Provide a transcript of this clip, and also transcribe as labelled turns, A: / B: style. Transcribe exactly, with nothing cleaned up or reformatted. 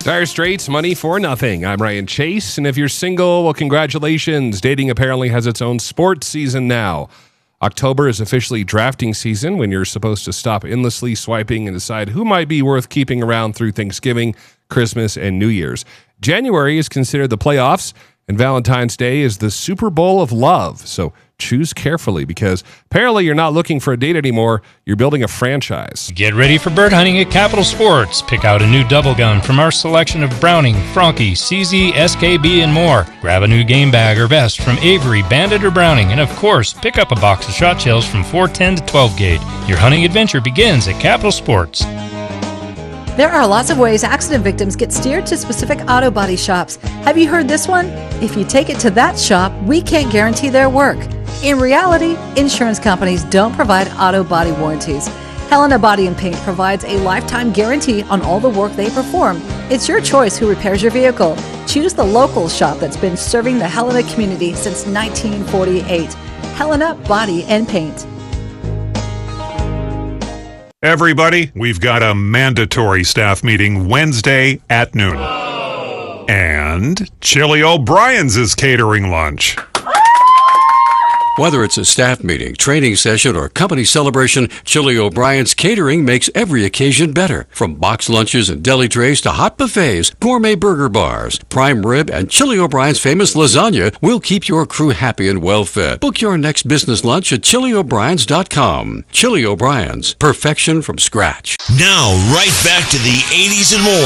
A: Dire Straits, Money for Nothing. I'm Ryan Chase, and if you're single, well, congratulations. Dating apparently has its own sports season now. October is officially drafting season when you're supposed to stop endlessly swiping and decide who might be worth keeping around through Thanksgiving, Christmas, and New Year's. January is considered the playoffs, and Valentine's Day is the Super Bowl of love. So choose carefully because apparently you're not looking for a date anymore. You're building a franchise.
B: Get ready for bird hunting at Capital Sports. Pick out a new double gun from our selection of Browning, Franke, C Z, S K B, and more. Grab a new game bag or vest from Avery, Bandit, or Browning. And of course, pick up a box of shot shells from four ten to twelve gauge. Your hunting adventure begins at Capital Sports.
C: There are lots of ways accident victims get steered to specific auto body shops. Have you heard this one? If you take it to that shop, we can't guarantee their work. In reality, insurance companies don't provide auto body warranties. Helena Body and Paint provides a lifetime guarantee on all the work they perform. It's your choice who repairs your vehicle. Choose the local shop that's been serving the Helena community since nineteen forty-eight. Helena Body and Paint.
D: Everybody, we've got a mandatory staff meeting Wednesday at noon. And Chili O'Brien's is catering lunch.
E: Whether it's a staff meeting, training session, or company celebration, Chili O'Brien's Catering makes every occasion better. From box lunches and deli trays to hot buffets, gourmet burger bars, prime rib, and Chili O'Brien's famous lasagna will keep your crew happy and well-fed. Book your next business lunch at chili o'briens dot com. Chili O'Brien's, perfection from scratch.
F: Now, right back to the eighties and more.